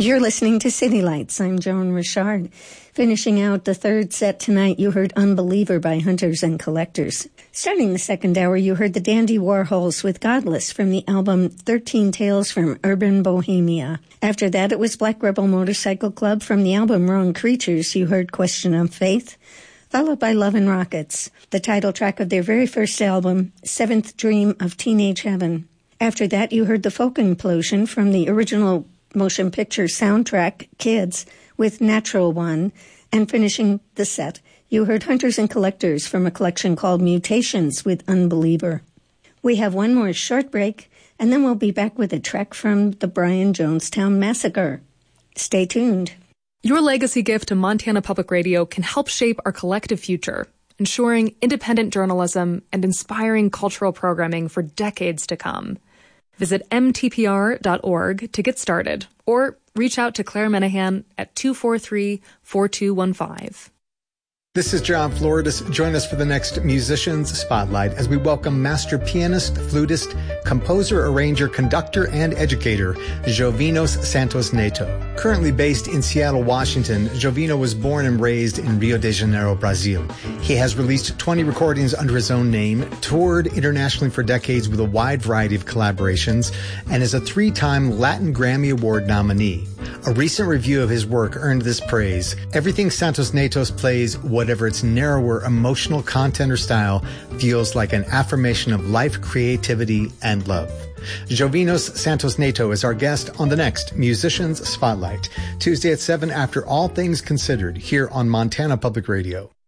You're listening to City Lights. I'm Joan Richard. Finishing out the third set tonight, you heard Unbeliever by Hunters and Collectors. Starting the second hour, you heard the Dandy Warhols with Godless from the album 13 Tales from Urban Bohemia. After that, it was Black Rebel Motorcycle Club from the album Wrong Creatures. You heard Question of Faith, followed by Love and Rockets, the title track of their very first album, Seventh Dream of Teenage Heaven. After that, you heard the Folk Implosion from the original motion picture soundtrack, Kids, with Natural One. And finishing the set, you heard Hunters and Collectors from a collection called Mutations with Unbeliever. We have one more short break, and then we'll be back with a track from the Brian Jonestown Massacre. Stay tuned. Your legacy gift to Montana Public Radio can help shape our collective future, ensuring independent journalism and inspiring cultural programming for decades to come. Visit mtpr.org to get started, or reach out to Claire Menahan at 243-4215. This is John Floridas. Join us for the next Musicians Spotlight as we welcome master pianist, flutist, composer, arranger, conductor, and educator, Jovinos Santos Neto. Currently based in Seattle, Washington, Jovino was born and raised in Rio de Janeiro, Brazil. He has released 20 recordings under his own name, toured internationally for decades with a wide variety of collaborations, and is a 3-time Latin Grammy Award nominee. A recent review of his work earned this praise: everything Santos Neto plays, whatever its narrower emotional content or style, feels like an affirmation of life, creativity, and love. Jovinos Santos Neto is our guest on the next Musicians Spotlight, Tuesday at 7 after All Things Considered, here on Montana Public Radio.